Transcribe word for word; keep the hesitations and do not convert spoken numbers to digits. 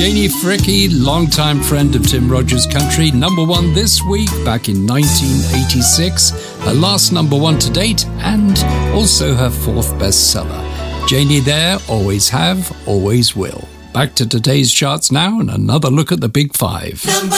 Janie Fricke, longtime friend of Tim Rogers Country, number one this week back in nineteen eighty-six, her last number one to date, and also her fourth bestseller. Janie there, always have, always will. Back to today's charts now and another look at the Big Five.